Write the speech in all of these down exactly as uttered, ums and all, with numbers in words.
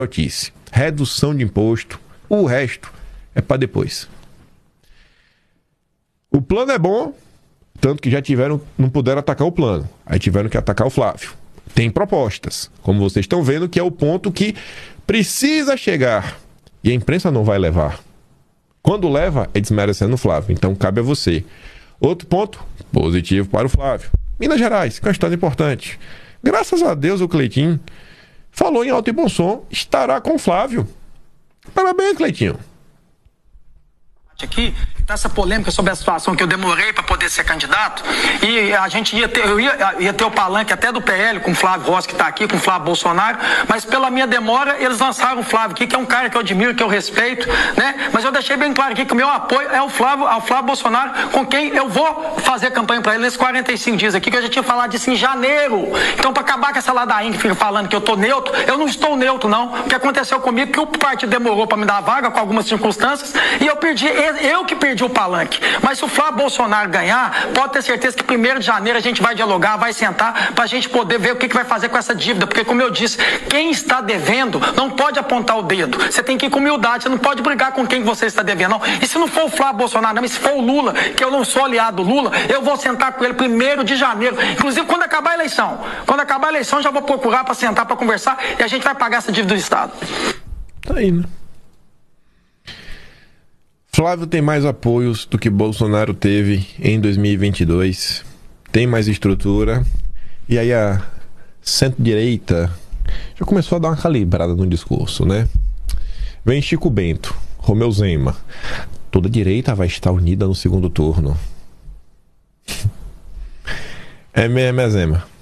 notícia. Redução de imposto, o resto é para depois. O plano é bom, tanto que já tiveram, não puderam atacar o plano, aí tiveram que atacar o Flávio. Tem propostas, como vocês estão vendo, que é o ponto que precisa chegar e a imprensa não vai levar. Quando leva, é desmerecendo o Flávio, então cabe a você. Outro ponto positivo para o Flávio. Minas Gerais, questão importante. Graças a Deus o Cleitinho falou em alto e bom som, estará com o Flávio. Parabéns, Cleitinho. Aqui, tá essa polêmica sobre a situação que eu demorei para poder ser candidato, e a gente ia ter, eu ia, ia ter o palanque até do P L com o Flávio Rossi, que está aqui, com o Flávio Bolsonaro, mas pela minha demora eles lançaram o Flávio aqui, que é um cara que eu admiro, que eu respeito, né? Mas eu deixei bem claro aqui que o meu apoio é o Flávio, ao Flávio Bolsonaro, com quem eu vou fazer campanha para ele nesses quarenta e cinco dias aqui, que eu já tinha falado disso em janeiro. Então, para acabar com essa ladainha que fica falando que eu tô neutro, eu não estou neutro, não. O que aconteceu comigo é que o partido demorou para me dar a vaga com algumas circunstâncias, e eu perdi. Eu que perdi o palanque. Mas se o Flávio Bolsonaro ganhar, pode ter certeza que primeiro de janeiro a gente vai dialogar, vai sentar pra gente poder ver o que, que vai fazer com essa dívida. Porque, como eu disse, quem está devendo não pode apontar o dedo. Você tem que ir com humildade, você não pode brigar com quem você está devendo, não. E se não for o Flávio Bolsonaro, não, mas se for o Lula, que eu não sou aliado do Lula, eu vou sentar com ele primeiro de janeiro. Inclusive, quando acabar a eleição. Quando acabar a eleição, já vou procurar pra sentar, pra conversar, e a gente vai pagar essa dívida do Estado. Tá aí, né? Flávio tem mais apoios do que Bolsonaro teve em dois mil e vinte e dois, tem mais estrutura, e aí a centro-direita já começou a dar uma calibrada no discurso, né? Vem Chico Bento, Romeu Zema, toda a direita vai estar unida no segundo turno. É mesmo, é Zema.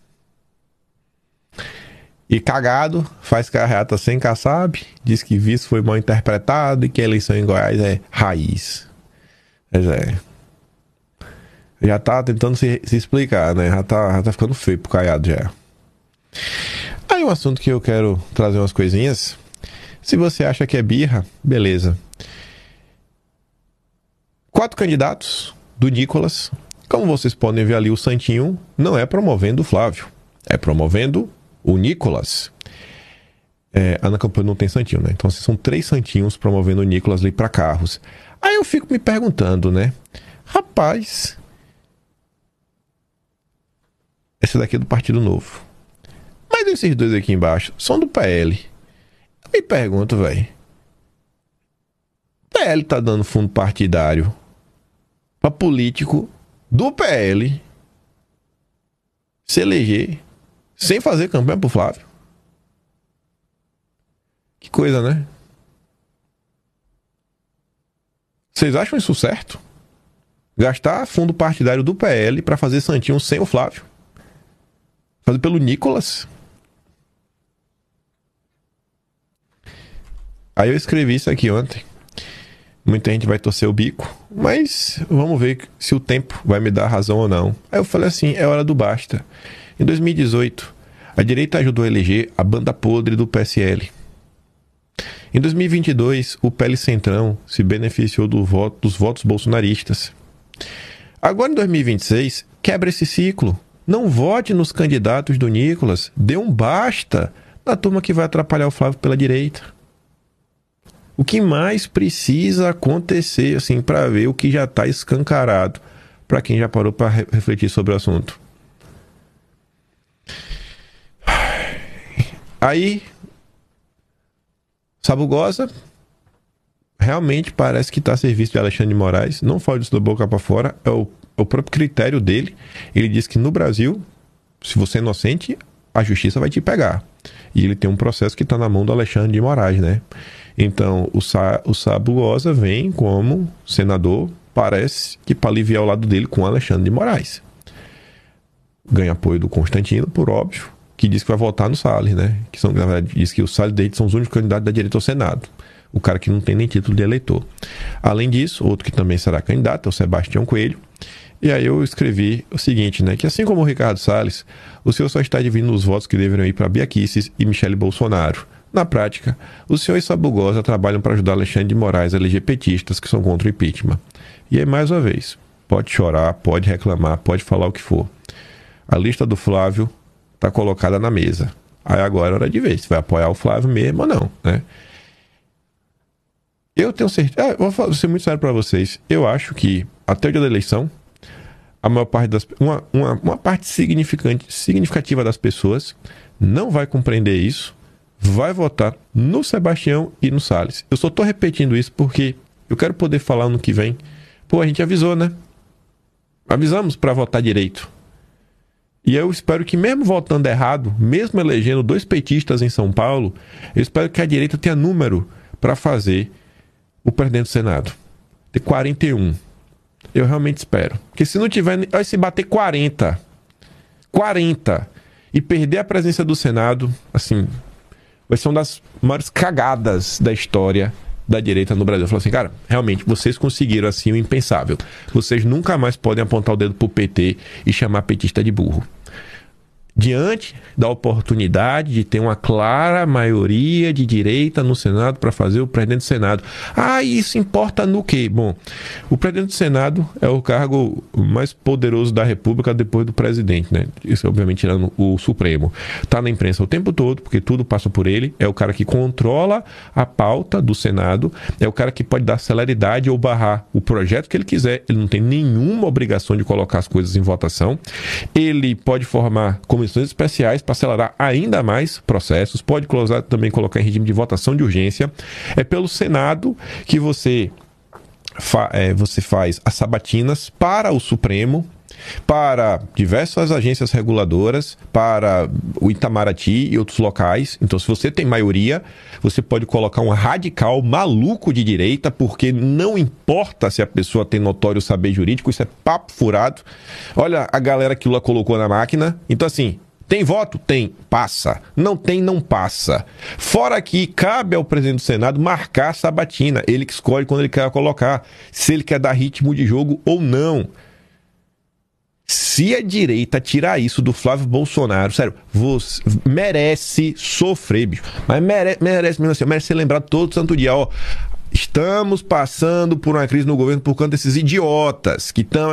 E cagado, faz carreata sem Kassab, diz que vice foi mal interpretado e que a eleição em Goiás é raiz. Mas é. Já tá tentando se, se explicar, né? Já tá, já tá ficando feio pro Caiado já. Aí um assunto que eu quero trazer umas coisinhas. Se você acha que é birra, beleza. Quatro candidatos do Nicolas. Como vocês podem ver ali, o Santinho não é promovendo o Flávio, é promovendo o Nicolas. É, a Ana Campanha não tem Santinho, né? Então assim, são três Santinhos promovendo o Nicolas ali para Carros. Aí eu fico me perguntando, né? Rapaz, esse daqui é do Partido Novo, mas esses dois aqui embaixo são do P L. Eu me pergunto, velho, o P L tá dando fundo partidário para político do P L se eleger sem fazer campanha pro Flávio? Que coisa, né? Vocês acham isso certo? Gastar fundo partidário do P L pra fazer Santinho sem o Flávio? Fazer pelo Nicolas? Aí eu escrevi isso aqui ontem. Muita gente vai torcer o bico, mas vamos ver se o tempo vai me dar razão ou não. Aí eu falei assim, é hora do basta. Em dois mil e dezoito, a direita ajudou a eleger a banda podre do P S L. Em dois mil e vinte e dois, o P L Centrão se beneficiou do voto, dos votos bolsonaristas. Agora, em dois mil e vinte e seis, quebra esse ciclo. Não vote nos candidatos do Nicolas. Dê um basta na turma que vai atrapalhar o Flávio pela direita. O que mais precisa acontecer, assim, para ver o que já está escancarado, para quem já parou para refletir sobre o assunto? Aí, Sabugosa realmente parece que está a serviço de Alexandre de Moraes. Não fala disso da boca para fora, é o, é o próprio critério dele. Ele diz que no Brasil, se você é inocente, a justiça vai te pegar. E ele tem um processo que está na mão do Alexandre de Moraes, né? Então, o, Sa, o Sabugosa vem como senador, parece que para aliviar o lado dele com o Alexandre de Moraes. Ganha apoio do Constantino, por óbvio, que diz que vai votar no Salles, né? Que são, na verdade, diz que o Salles e Deitos são os únicos candidatos da direita ao Senado. O cara que não tem nem título de eleitor. Além disso, outro que também será candidato é o Sebastião Coelho. E aí eu escrevi o seguinte, né? Que assim como o Ricardo Salles, o senhor só está dividindo os votos que deveriam ir para Bia Kicis e Michele Bolsonaro. Na prática, o senhor e Sabugosa trabalham para ajudar Alexandre de Moraes a eleger petistas que são contra o impeachment. E aí, mais uma vez, pode chorar, pode reclamar, pode falar o que for. A lista do Flávio está colocada na mesa. Aí agora é hora de ver se vai apoiar o Flávio mesmo ou não, né? Eu tenho certeza... Ah, vou ser muito sério para vocês. Eu acho que até o dia da eleição, a maior parte das... Uma, uma, uma parte significante, significativa das pessoas não vai compreender isso, vai votar no Sebastião e no Salles. Eu só tô repetindo isso porque eu quero poder falar no que vem. Pô, a gente avisou, né? Avisamos para votar direito. E eu espero que mesmo votando errado, mesmo elegendo dois petistas em São Paulo, eu espero que a direita tenha número para fazer o presidente do Senado. Ter quarenta e um. Eu realmente espero. Porque se não tiver... Aí se bater quarenta... quarenta... E perder a presença do Senado, assim... Vai ser uma das maiores cagadas da história da direita no Brasil. Eu falo assim, cara, realmente, vocês conseguiram assim o impensável. Vocês nunca mais podem apontar o dedo pro P T e chamar petista de burro. Diante da oportunidade de ter uma clara maioria de direita no Senado para fazer o presidente do Senado. Ah, isso importa no quê? Bom, o presidente do Senado é o cargo mais poderoso da República depois do presidente, né? Isso, obviamente, tirando o Supremo. Tá na imprensa o tempo todo, porque tudo passa por ele. É o cara que controla a pauta do Senado. É o cara que pode dar celeridade ou barrar o projeto que ele quiser. Ele não tem nenhuma obrigação de colocar as coisas em votação. Ele pode formar comissões especiais para acelerar ainda mais processos, pode colocar, também colocar em regime de votação de urgência. É pelo Senado que você, fa é, você faz as sabatinas para o Supremo, para diversas agências reguladoras, para o Itamaraty e outros locais. Então, se você tem maioria, você pode colocar um radical maluco de direita, porque não importa se a pessoa tem notório saber jurídico, isso é papo furado. Olha a galera que o Lula colocou na máquina. Então, assim, tem voto? Tem. Passa. Não tem, não passa. Fora que cabe ao presidente do Senado marcar a sabatina. Ele que escolhe quando ele quer colocar, se ele quer dar ritmo de jogo ou não. Se a direita tirar isso do Flávio Bolsonaro, sério, você merece sofrer, bicho. Mas merece, merece mesmo assim, merece ser lembrado todo santo dia, ó. Estamos passando por uma crise no governo por conta desses idiotas que estão...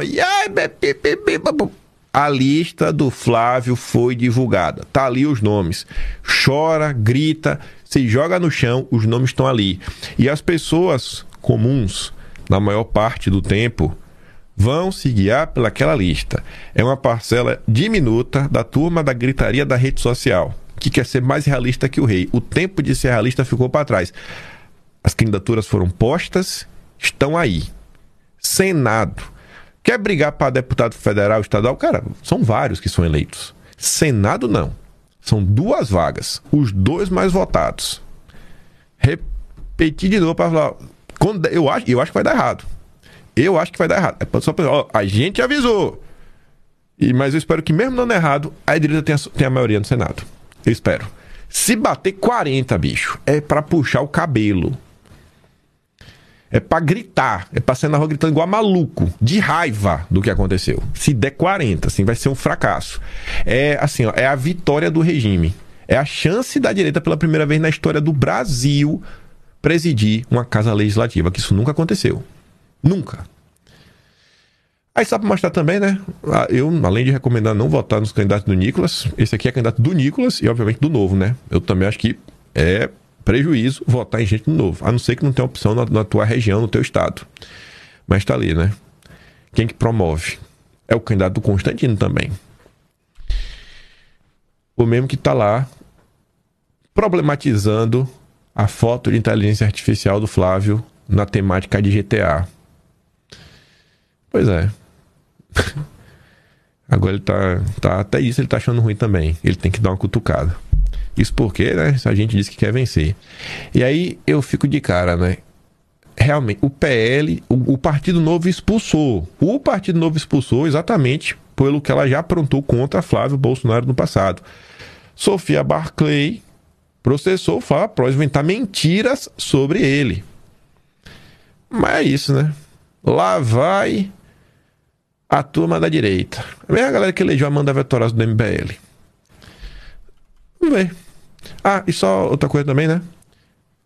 A lista do Flávio foi divulgada. Tá ali os nomes. Chora, grita, se joga no chão, os nomes estão ali. E as pessoas comuns, na maior parte do tempo, vão se guiar pelaquela lista. É uma parcela diminuta da turma da gritaria da rede social, que quer ser mais realista que o rei. O tempo de ser realista ficou para trás. As candidaturas foram postas, estão aí. Senado. Quer brigar para deputado federal, estadual? Cara, são vários que são eleitos. Senado, não. São duas vagas. Os dois mais votados. Repetir de novo para falar... Quando, eu, acho, eu acho que vai dar errado. Eu acho que vai dar errado. É só pra, ó, a gente avisou. E, mas eu espero que mesmo dando errado, a direita tenha, tenha a maioria no Senado. Eu espero. Se bater quarenta, bicho, é pra puxar o cabelo. É pra gritar. É pra sair na rua gritando igual maluco. De raiva do que aconteceu. Se der quarenta, assim, vai ser um fracasso. É assim, ó, é a vitória do regime. É a chance da direita pela primeira vez na história do Brasil presidir uma casa legislativa, que isso nunca aconteceu. Nunca. Aí só para mostrar também, né? Eu, além de recomendar não votar nos candidatos do Nicolas, esse aqui é candidato do Nicolas e, obviamente, do Novo, né? Eu também acho que é prejuízo votar em gente do Novo, a não ser que não tenha opção na, na tua região, no teu estado. Mas tá ali, né? Quem que promove? É o candidato do Constantino também. O mesmo que tá lá problematizando a foto de inteligência artificial do Flávio na temática de G T A. Pois é. Agora ele tá, tá... Até isso ele tá achando ruim também. Ele tem que dar uma cutucada. Isso porque, né? A gente diz que quer vencer. E aí eu fico de cara, né? Realmente, o P L, o, o Partido Novo expulsou. O Partido Novo expulsou exatamente pelo que ela já aprontou contra Flávio Bolsonaro no passado. Sofia Barclay processou o Flávio Prós inventar mentiras sobre ele. Mas é isso, né? Lá vai a turma da direita. A mesma galera que elegeu a Amanda Vettorazzo do M B L. Vamos ver. Ah, e só outra coisa também, né?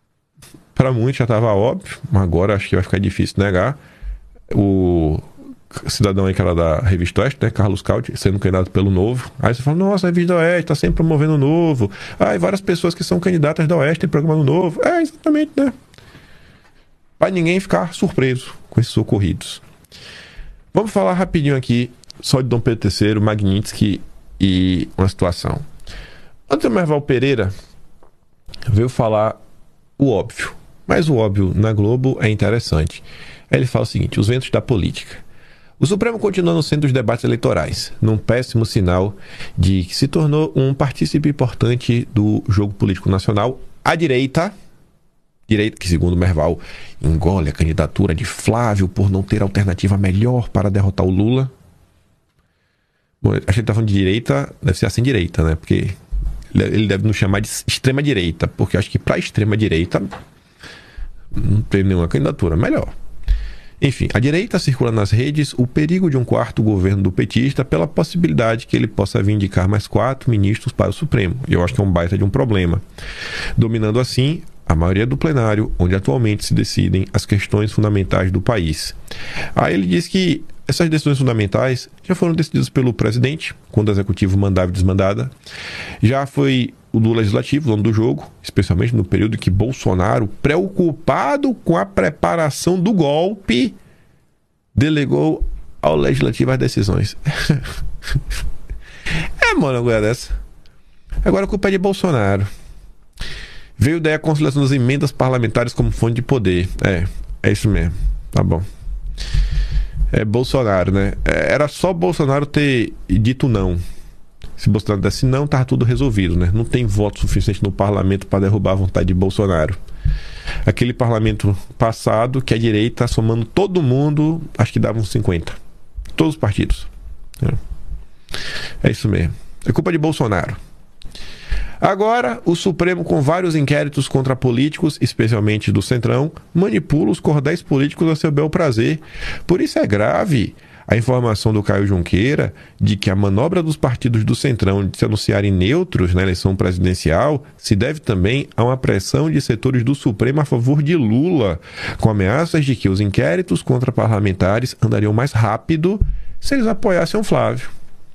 Para muitos já estava óbvio, mas agora acho que vai ficar difícil negar. O cidadão aí que era da Revista Oeste, né? Carlos Caldi, sendo candidato pelo Novo. Aí você fala, nossa, a Revista Oeste tá sempre promovendo o Novo. Ah, e várias pessoas que são candidatas da Oeste têm programa no Novo. É, exatamente, né? Para ninguém ficar surpreso com esses ocorridos. Vamos falar rapidinho aqui só de Dom Pedro terceiro, Magnitsky e uma situação. Antônio Merval Pereira veio falar o óbvio, mas o óbvio na Globo é interessante. Aí ele fala o seguinte, os ventos da política. O Supremo continua no centro dos debates eleitorais, num péssimo sinal de que se tornou um partícipe importante do jogo político nacional. A direita, direita que segundo Merval engole a candidatura de Flávio por não ter alternativa melhor para derrotar o Lula. Bom, a gente tá falando de direita, deve ser assim direita, né? Porque ele deve nos chamar de extrema direita, porque eu acho que para extrema direita não tem nenhuma candidatura melhor. Enfim, a direita circula nas redes o perigo de um quarto governo do petista pela possibilidade que ele possa vir indicar mais quatro ministros para o Supremo. E eu acho que é um baita de um problema. Dominando assim a maioria do plenário, onde atualmente se decidem as questões fundamentais do país. Aí ele diz que essas decisões fundamentais já foram decididas pelo presidente, quando o executivo mandava e desmandava. Já foi o do legislativo, dono do jogo, especialmente no período que Bolsonaro, preocupado com a preparação do golpe, delegou ao legislativo as decisões. É, mano, agora dessa. Agora a culpa é de Bolsonaro. Veio daí a conciliação das emendas parlamentares como fonte de poder. É, é isso mesmo. Tá bom. É Bolsonaro, né? Era só Bolsonaro ter dito não. Se Bolsonaro desse não, tava tudo resolvido, né? Não tem voto suficiente no parlamento para derrubar a vontade de Bolsonaro. Aquele parlamento passado que a direita, somando todo mundo, acho que dava uns cinquenta. Todos os partidos. É, é isso mesmo. É culpa de Bolsonaro. Agora, o Supremo, com vários inquéritos contra políticos, especialmente do Centrão, manipula os cordéis políticos a seu bel prazer. Por isso é grave a informação do Caio Junqueira de que a manobra dos partidos do Centrão de se anunciarem neutros na eleição presidencial se deve também a uma pressão de setores do Supremo a favor de Lula, com ameaças de que os inquéritos contra parlamentares andariam mais rápido se eles apoiassem o Flávio.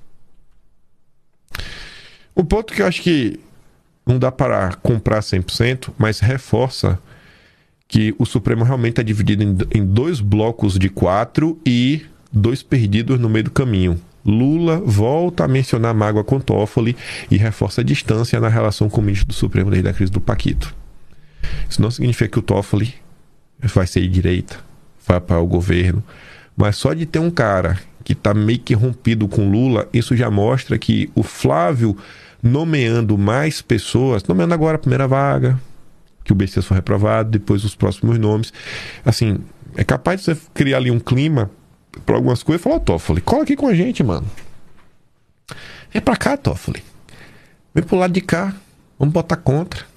Um ponto que eu acho que não dá para comprar cem por cento, mas reforça que o Supremo realmente está dividido em, em dois blocos de quatro e dois perdidos no meio do caminho. Lula volta a mencionar mágoa com Toffoli e reforça a distância na relação com o ministro do Supremo desde a crise do Paquito. Isso não significa que o Toffoli vai ser de direita, vai para o governo, mas só de ter um cara que está meio que rompido com Lula, isso já mostra que o Flávio nomeando mais pessoas, nomeando agora a primeira vaga, que o B C for reprovado, depois os próximos nomes, assim, é capaz de você criar ali um clima para algumas coisas e falar, ó, Toffoli, cola aqui com a gente, mano. Vem pra cá, Toffoli. Vem pro lado de cá. Vamos botar contra.